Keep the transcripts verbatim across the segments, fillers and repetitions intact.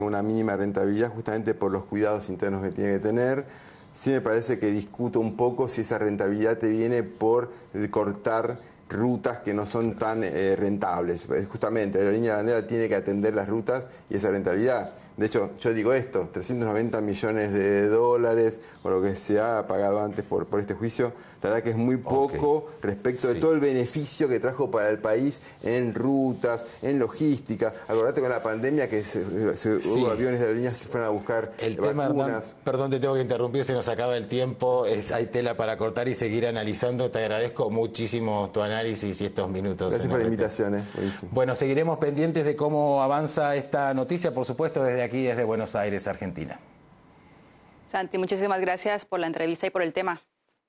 una mínima rentabilidad justamente por los cuidados internos que tiene que tener. Sí me parece que discuto un poco si esa rentabilidad te viene por cortar rutas que no son tan eh, rentables. Justamente la línea de bandera tiene que atender las rutas y esa rentabilidad. De hecho, yo digo esto, trescientos noventa millones de dólares o lo que se ha pagado antes por, por este juicio, la verdad que es muy poco okay. respecto sí. de todo el beneficio que trajo para el país en rutas, en logística. Acordate con la pandemia que se, se, sí. hubo aviones de aerolíneas que se fueron a buscar el vacunas. Tema, Hernán, perdón, te tengo que interrumpir, se nos acaba el tiempo, es, hay tela para cortar y seguir analizando. Te agradezco muchísimo tu análisis y estos minutos. Gracias por la invitación. Eh. Bueno, seguiremos pendientes de cómo avanza esta noticia, por supuesto, desde aquí, desde Buenos Aires, Argentina. Santi, muchísimas gracias por la entrevista y por el tema.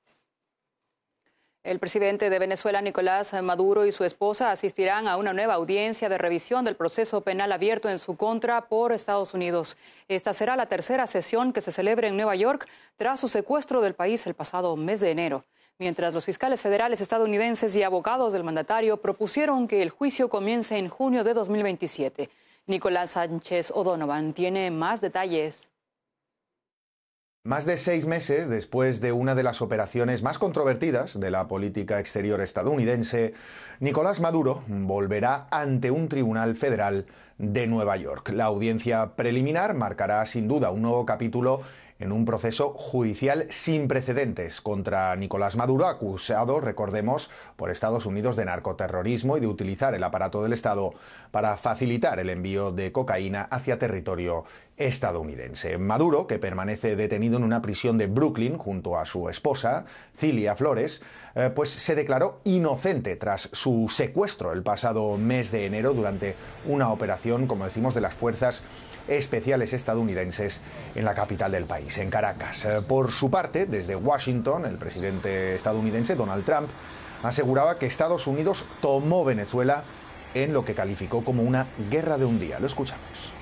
El presidente de Venezuela, Nicolás Maduro, y su esposa asistirán a una nueva audiencia de revisión del proceso penal abierto en su contra por Estados Unidos. Esta será la tercera sesión que se celebre en Nueva York tras su secuestro del país el pasado mes de enero. Mientras los fiscales federales estadounidenses y abogados del mandatario propusieron que el juicio comience en junio de dos mil veintisiete. Nicolás Sánchez O'Donovan tiene más detalles. Más de seis meses después de una de las operaciones más controvertidas de la política exterior estadounidense, Nicolás Maduro volverá ante un tribunal federal de Nueva York. La audiencia preliminar marcará sin duda un nuevo capítulo en un proceso judicial sin precedentes contra Nicolás Maduro, acusado, recordemos, por Estados Unidos de narcoterrorismo y de utilizar el aparato del Estado para facilitar el envío de cocaína hacia territorio estadounidense. Maduro, que permanece detenido en una prisión de Brooklyn junto a su esposa, Cilia Flores, eh, pues se declaró inocente tras su secuestro el pasado mes de enero durante una operación, como decimos, de las fuerzas especiales estadounidenses en la capital del país, en Caracas. Por su parte, desde Washington, el presidente estadounidense Donald Trump aseguraba que Estados Unidos tomó Venezuela en lo que calificó como una guerra de un día. Lo escuchamos.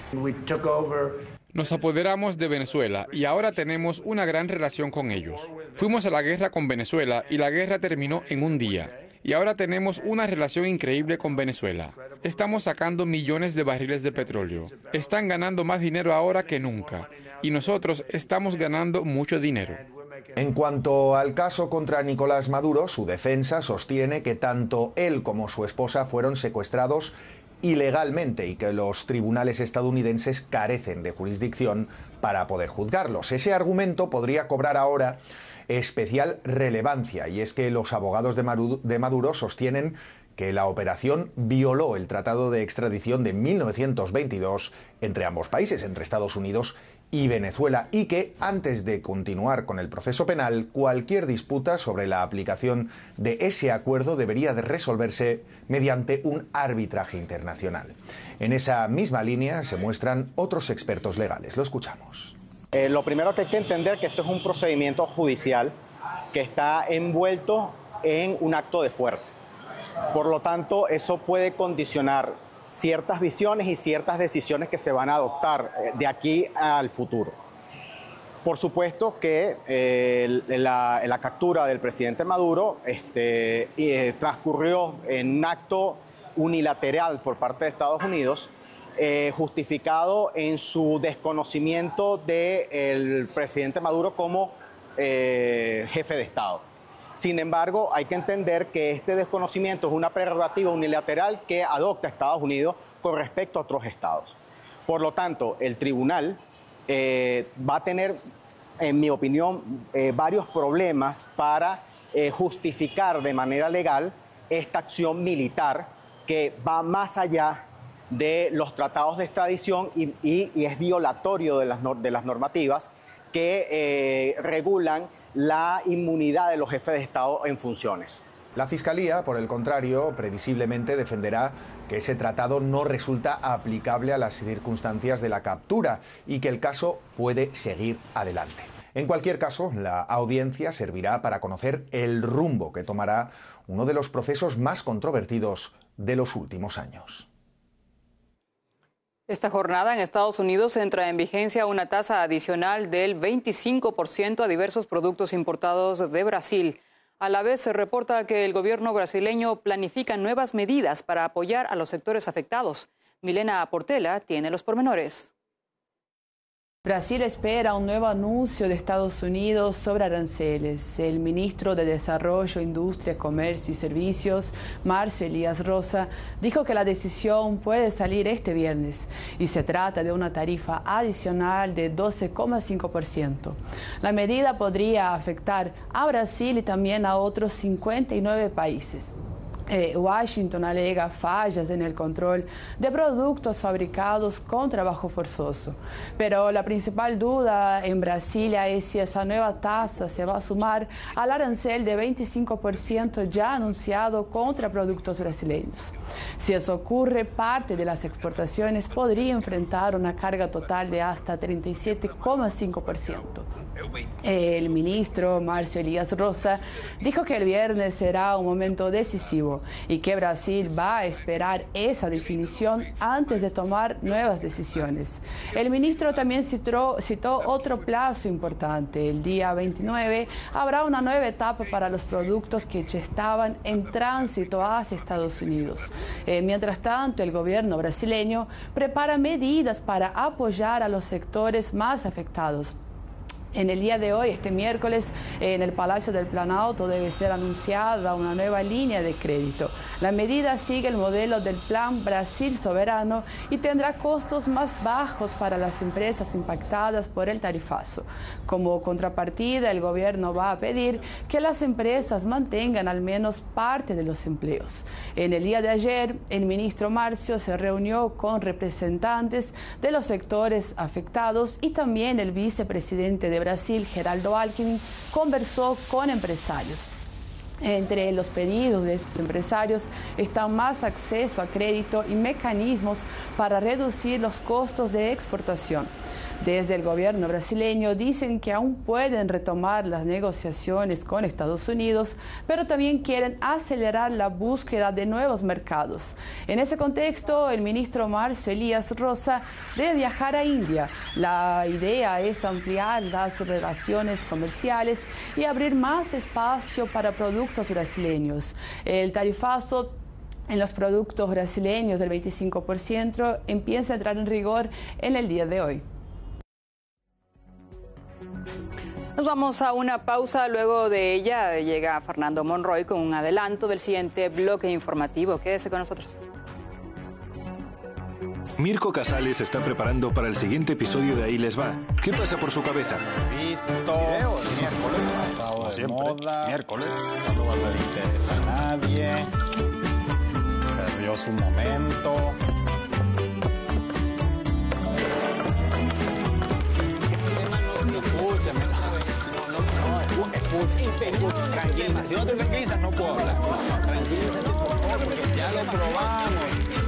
Nos apoderamos de Venezuela y ahora tenemos una gran relación con ellos. Fuimos a la guerra con Venezuela y la guerra terminó en un día. Y ahora tenemos una relación increíble con Venezuela. Estamos sacando millones de barriles de petróleo. Están ganando más dinero ahora que nunca. Y nosotros estamos ganando mucho dinero. En cuanto al caso contra Nicolás Maduro, su defensa sostiene que tanto él como su esposa fueron secuestrados ilegalmente y que los tribunales estadounidenses carecen de jurisdicción para poder juzgarlos. Ese argumento podría cobrar ahora especial relevancia, y es que los abogados de Maduro, de Maduro sostienen que la operación violó el Tratado de Extradición de mil novecientos veintidós entre ambos países, entre Estados Unidos y Venezuela, y que antes de continuar con el proceso penal, cualquier disputa sobre la aplicación de ese acuerdo debería de resolverse mediante un arbitraje internacional. En esa misma línea se muestran otros expertos legales. Lo escuchamos. Eh, lo primero que hay que entender es que esto es un procedimiento judicial que está envuelto en un acto de fuerza. Por lo tanto, eso puede condicionar ciertas visiones y ciertas decisiones que se van a adoptar de aquí al futuro. Por supuesto que eh, la, la captura del presidente Maduro este, eh, transcurrió en un acto unilateral por parte de Estados Unidos, Eh, justificado en su desconocimiento del presidente Maduro como eh, jefe de Estado. Sin embargo, hay que entender que este desconocimiento es una prerrogativa unilateral que adopta Estados Unidos con respecto a otros estados. Por lo tanto, el tribunal eh, va a tener, en mi opinión, eh, varios problemas para eh, justificar de manera legal esta acción militar que va más allá de los tratados de extradición y, y, y es violatorio de las, de las normativas que eh, regulan la inmunidad de los jefes de Estado en funciones. La Fiscalía, por el contrario, previsiblemente defenderá que ese tratado no resulta aplicable a las circunstancias de la captura y que el caso puede seguir adelante. En cualquier caso, la audiencia servirá para conocer el rumbo que tomará uno de los procesos más controvertidos de los últimos años. Esta jornada en Estados Unidos entra en vigencia una tasa adicional del veinticinco por ciento a diversos productos importados de Brasil. A la vez se reporta que el gobierno brasileño planifica nuevas medidas para apoyar a los sectores afectados. Milena Portela tiene los pormenores. Brasil espera un nuevo anuncio de Estados Unidos sobre aranceles. El ministro de Desarrollo, Industria, Comercio y Servicios, Márcio Elias Rosa, dijo que la decisión puede salir este viernes y se trata de una tarifa adicional de doce coma cinco por ciento. La medida podría afectar a Brasil y también a otros cincuenta y nueve países. Eh, Washington alega fallas en el control de productos fabricados con trabajo forzoso. Pero la principal duda en Brasilia es si esa nueva tasa se va a sumar al arancel de veinticinco por ciento ya anunciado contra productos brasileños. Si eso ocurre, parte de las exportaciones podría enfrentar una carga total de hasta treinta y siete coma cinco por ciento. El ministro Márcio Elias Rosa dijo que el viernes será un momento decisivo y que Brasil va a esperar esa definición antes de tomar nuevas decisiones. El ministro también citó, citó otro plazo importante. El día veintinueve habrá una nueva etapa para los productos que ya estaban en tránsito hacia Estados Unidos. Eh, mientras tanto, el gobierno brasileño prepara medidas para apoyar a los sectores más afectados. En el día de hoy, este miércoles, en el Palacio del Planalto debe ser anunciada una nueva línea de crédito. La medida sigue el modelo del Plan Brasil Soberano y tendrá costos más bajos para las empresas impactadas por el tarifazo. Como contrapartida, el gobierno va a pedir que las empresas mantengan al menos parte de los empleos. En el día de ayer, el ministro Márcio se reunió con representantes de los sectores afectados y también el vicepresidente de Brasil, Geraldo Alckmin, conversó con empresarios. Entre los pedidos de estos empresarios están más acceso a crédito y mecanismos para reducir los costos de exportación. Desde el gobierno brasileño dicen que aún pueden retomar las negociaciones con Estados Unidos, pero también quieren acelerar la búsqueda de nuevos mercados. En ese contexto, el ministro Márcio Elias Rosa debe viajar a India. La idea es ampliar las relaciones comerciales y abrir más espacio para productos brasileños. El tarifazo en los productos brasileños del veinticinco por ciento empieza a entrar en rigor en el día de hoy. Nos vamos a una pausa, luego de ella llega Fernando Monroy con un adelanto del siguiente bloque informativo. Quédese con nosotros. Mirko Casales se está preparando para el siguiente episodio de Ahí les va. ¿Qué pasa por su cabeza? Visto. Video el miércoles. Pasado Como de siempre. Moda. Miércoles. Cuando va a ser interesa a nadie. Perdió su momento. Escúchame. No, no, escucha, escucha, tranquiliza. Si no te tranquilizas, no puedo hablar. No, tranquilízate, por favor, porque ya lo probamos.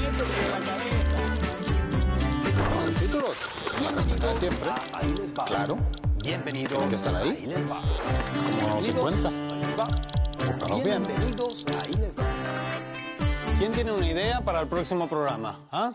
Los subtítulos. Bienvenidos siempre. A Ahí les va. Claro. Bienvenidos. ¿Que están ahí? Ahí les va. Como no se cuenta. Ahí les va. Búscanos bien. Bienvenidos. Ahí les va. ¿Quién tiene una idea para el próximo programa? ¿Ah?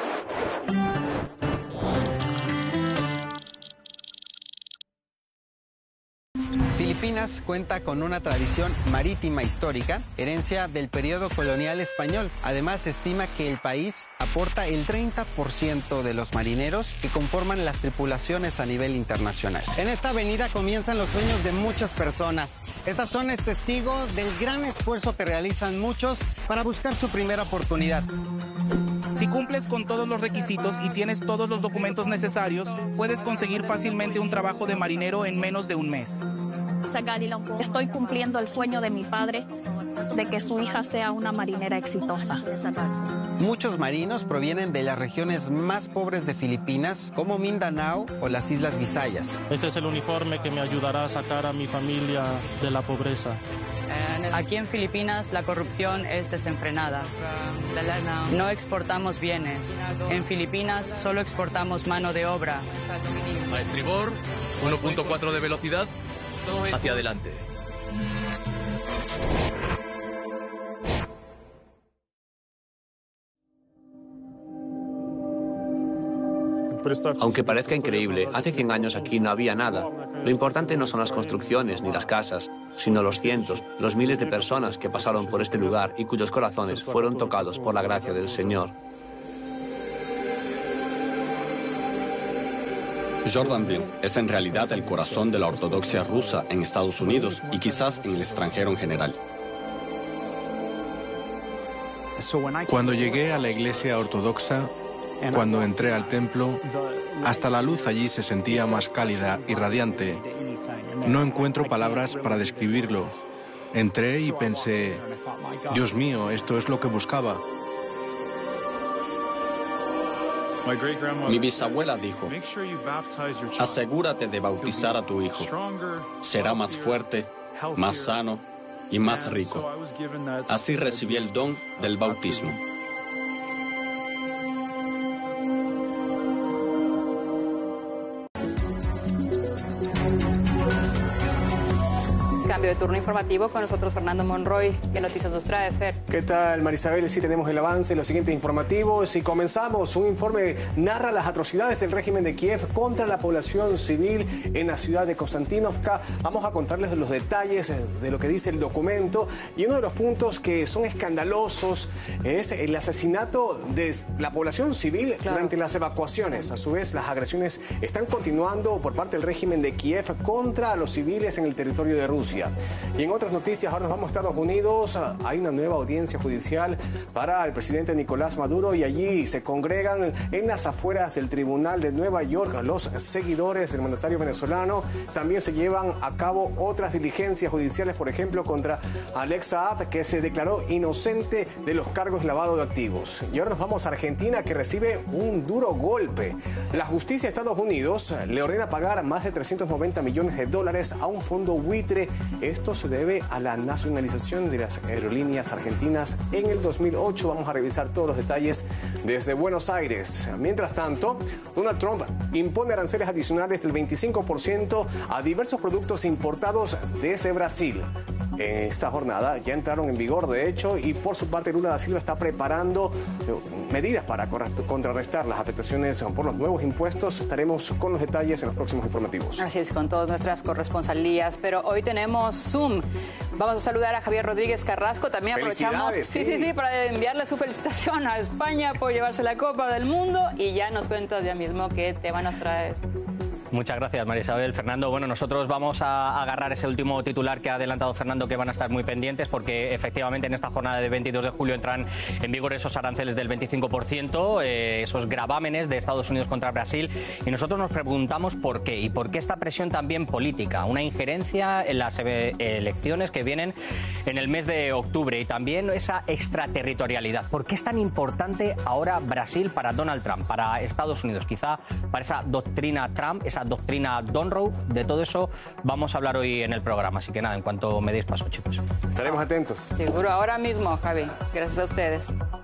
Filipinas cuenta con una tradición marítima histórica, herencia del periodo colonial español. Además, se estima que el país aporta el treinta por ciento de los marineros que conforman las tripulaciones a nivel internacional. En esta avenida comienzan los sueños de muchas personas. Esta zona es testigo del gran esfuerzo que realizan muchos para buscar su primera oportunidad. Si cumples con todos los requisitos y tienes todos los documentos necesarios, puedes conseguir fácilmente un trabajo de marinero en menos de un mes. Estoy cumpliendo el sueño de mi padre de que su hija sea una marinera exitosa. Muchos marinos provienen de las regiones más pobres de Filipinas, como Mindanao o las Islas Visayas. Este es el uniforme que me ayudará a sacar a mi familia de la pobreza. Aquí en Filipinas la corrupción es desenfrenada. No exportamos bienes. En Filipinas solo exportamos mano de obra. A estribor, uno punto cuatro de velocidad, hacia adelante. Aunque parezca increíble, hace cien años aquí no había nada. Lo importante no son las construcciones ni las casas, sino los cientos, los miles de personas que pasaron por este lugar y cuyos corazones fueron tocados por la gracia del Señor. Jordanville es en realidad el corazón de la ortodoxia rusa en Estados Unidos y quizás en el extranjero en general. Cuando llegué a la iglesia ortodoxa, cuando entré al templo, hasta la luz allí se sentía más cálida y radiante. No encuentro palabras para describirlo. Entré y pensé, Dios mío, esto es lo que buscaba. Mi bisabuela dijo, asegúrate de bautizar a tu hijo. Será más fuerte, más sano y más rico. Así recibí el don del bautismo. Cambio de turno informativo con nosotros Fernando Monroy. ¿Qué noticias nos trae, Fer? ¿Qué tal, Marisabel? Sí, tenemos el avance en los siguientes informativos y comenzamos. Un informe narra las atrocidades del régimen de Kiev contra la población civil en la ciudad de Konstantinovka. Vamos a contarles los detalles de lo que dice el documento y uno de los puntos que son escandalosos es el asesinato de la población civil claro. durante las evacuaciones. A su vez, las agresiones están continuando por parte del régimen de Kiev contra los civiles en el territorio de Rusia. Y en otras noticias, ahora nos vamos a Estados Unidos. Hay una nueva audiencia judicial para el presidente Nicolás Maduro y allí se congregan en las afueras del Tribunal de Nueva York los seguidores del mandatario venezolano. También se llevan a cabo otras diligencias judiciales, por ejemplo, contra Alex Saab, que se declaró inocente de los cargos de lavado de activos. Y ahora nos vamos a Argentina, que recibe un duro golpe. La justicia de Estados Unidos le ordena pagar más de trescientos noventa millones de dólares a un fondo buitre. Esto se debe a la nacionalización de las aerolíneas argentinas en el dos mil ocho. Vamos a revisar todos los detalles desde Buenos Aires. Mientras tanto, Donald Trump impone aranceles adicionales del veinticinco por ciento a diversos productos importados desde Brasil. En esta jornada ya entraron en vigor, de hecho, y por su parte Lula da Silva está preparando medidas para contrarrestar las afectaciones por los nuevos impuestos. Estaremos con los detalles en los próximos informativos. Así es, con todas nuestras corresponsalías, pero hoy tenemos Zoom. Vamos a saludar a Javier Rodríguez Carrasco. También aprovechamos sí, sí, sí, para enviarle su felicitación a España por llevarse la Copa del Mundo y ya nos cuentas ya mismo qué tema nos traes. Muchas gracias, María Isabel. Fernando, bueno, nosotros vamos a agarrar ese último titular que ha adelantado Fernando, que van a estar muy pendientes porque efectivamente en esta jornada de veintidós de julio entran en vigor esos aranceles del veinticinco por ciento, eh, esos gravámenes de Estados Unidos contra Brasil, y nosotros nos preguntamos por qué y por qué esta presión también política, una injerencia en las elecciones que vienen en el mes de octubre y también esa extraterritorialidad. ¿Por qué es tan importante ahora Brasil para Donald Trump, para Estados Unidos, quizá para esa doctrina Trump, esa doctrina Donroe? De todo eso vamos a hablar hoy en el programa, así que nada, en cuanto me deis paso, chicos. Estaremos atentos. Seguro, ahora mismo, Javi. Gracias a ustedes.